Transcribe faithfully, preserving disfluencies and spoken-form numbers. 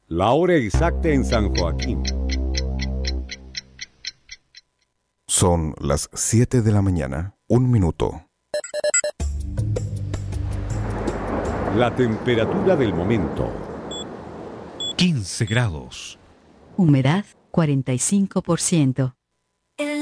La hora exacta en San Joaquín. Son las siete de la mañana, un minuto. La temperatura del momento. quince grados. Humedad cuarenta y cinco por ciento.